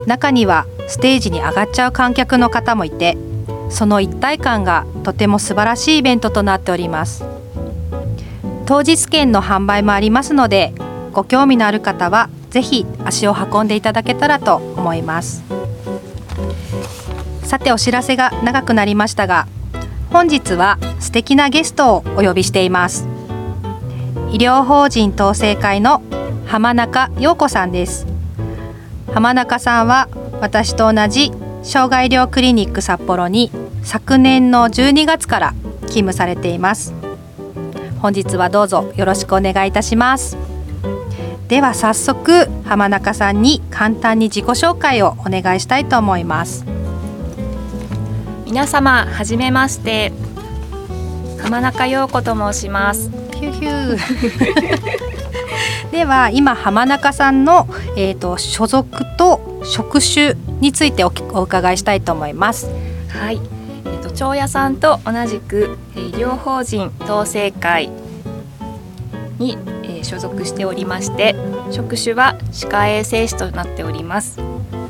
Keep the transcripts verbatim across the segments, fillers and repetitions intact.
中にはステージに上がっちゃう観客の方もいて、その一体感がとても素晴らしいイベントとなっております。当日券の販売もありますので、ご興味のある方はぜひ足を運んでいただけたらと思います。さて、お知らせが長くなりましたが、本日は素敵なゲストをお呼びしています。医療法人統制会の浜中陽子さんです。浜中さんは私と同じ障害医療クリニック札幌に昨年のじゅうにがつから勤務されています。本日はどうぞよろしくお願いいたします。では早速、浜中さんに簡単に自己紹介をお願いしたいと思います。 皆様はじめまして、浜中陽子と申します。 ヒューヒューでは今浜中さんの、えーと、所属と職種について お, お伺いしたいと思います。 はい、えーと、長屋さんと同じく医療法人統制会に、えー、所属しておりまして、職種は歯科衛生士となっております。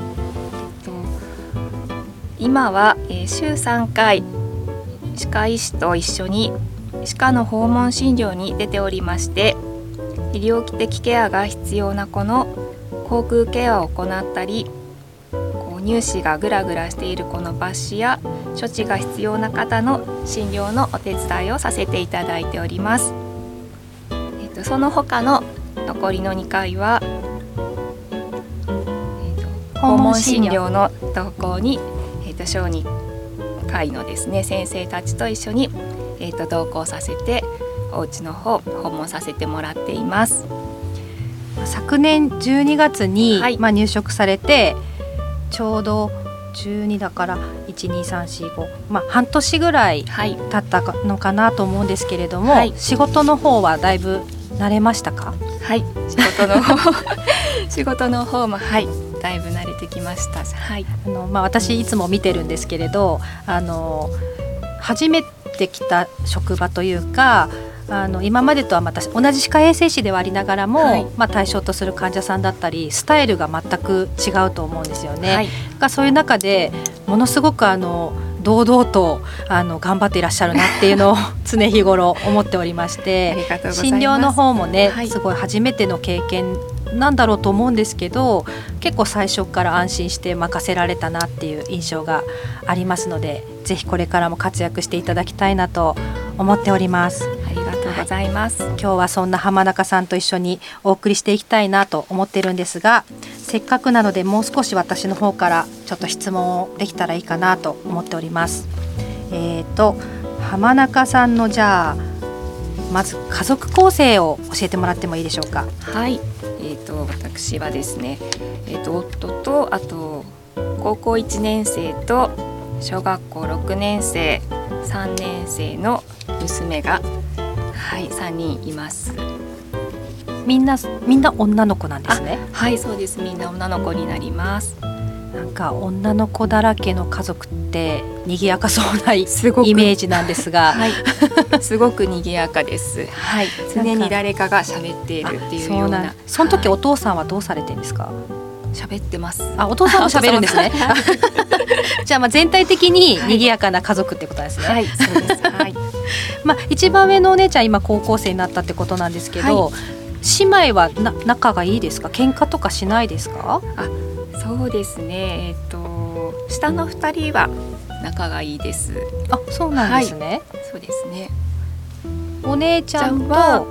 今は、えー、週さんかい歯科医師と一緒に歯科の訪問診療に出ておりまして、医療的ケアが必要な子の口腔ケアを行ったり、こう乳歯がグラグラしている子の抜歯や処置が必要な方の診療のお手伝いをさせていただいております。えっと、その他の残りのにかいは、えっと、訪問診療の同行に、えっと、小児科医のですね先生たちと一緒に、えっと、同行させてお家の方訪問させてもらっています。 昨年じゅうにがつに、 はい、 まあ、入職されてちょうどじゅうにだからいちにさんしご、まあ、半年ぐらい経ったのかなと思うんですけれども、はい、仕事の方はだいぶ慣れましたか？ はい、仕事の方仕事の方も、はい、だいぶ慣れてきました。はい、 あの、まあ、私いつも見てるんですけれど、あの初めて来た職場というか、あの今までとはまた同じ歯科衛生士ではありながらも、はい、まあ、対象とする患者さんだったりスタイルが全く違うと思うんですよね。はい、がそういう中でものすごくあの堂々とあの頑張っていらっしゃるなっていうのを常日頃思っておりまして診療の方もね、はい、すごい初めての経験なんだろうと思うんですけど、結構最初から安心して任せられたなっていう印象がありますので、ぜひこれからも活躍していただきたいなと思っております。 ありがとうございます。 はい、今日はそんな浜中さんと一緒にお送りしていきたいなと思ってるんですが、せっかくなのでもう少し私の方からちょっと質問をできたらいいかなと思っております。えーと浜中さんのじゃあまず家族構成を教えてもらってもいいでしょうか？ はい、えーと私はですね、えーと夫とあと高校いちねん生と小学校ろくねん生さんねん生の娘が、はい、さんにんいます。 みんなみんな女の子なんですね。 はい、そうです。みんな女の子になります。 なんか女の子だらけの家族って賑やかそうなイメージなんですが、 はい、すごく賑やかです。はい、常に誰かが喋っているっていうような。 その時お父さんはどうされてるんですか？ 喋ってます。 あ、お父さんも喋るんですね。じゃあ、まあ全体的に賑やかな家族ってことですね。 はい、そうです。はい。 まあ一番上のお姉ちゃん今高校生になったってことなんですけど、はい、姉妹はな仲がいいですか？喧嘩とかしないですか？ あ、そうですね。えっと下のふたりは仲がいいです。 あ、そうなんですね。 はい、そうですね。 お姉ちゃんと、はい、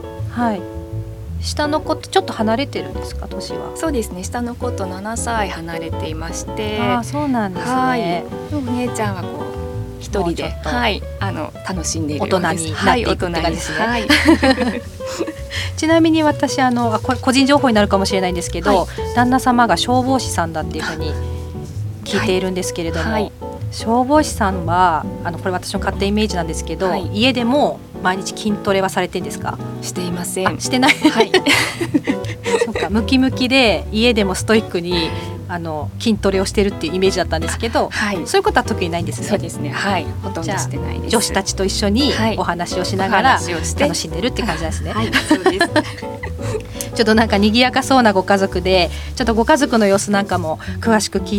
下の子とちょっと離れてるんですか？年は。 そうですね。下の子とななさい離れていまして、 あ、そうなんですね。はい、 お姉ちゃんはこう一人で、はい、あの楽しんでいるようです。 大人になっていくって感じですね。はい、ちなみに私あのこれ個人情報になるかもしれないんですけど、はい、旦那様が消防士さんだっていうふうに聞いているんですけれども、はいはい、消防士さんはあのこれ私の勝手イメージなんですけど、はい、家でも毎日筋トレはされてるんですか？ していません。 してない。はい。そうか、ムキムキで家でもストイックにあの筋トレをしてるっていうイメージだったんですけど、 はい、 そういうことは特にないんですね。 そうですね、はい、ほとんどしてないです。 女子たちと一緒にお話をしながら楽しんでるって感じですね。 はい、そうですちょっとなんか賑やかそうなご家族で、ちょっとご家族の様子なんかも詳しく聞い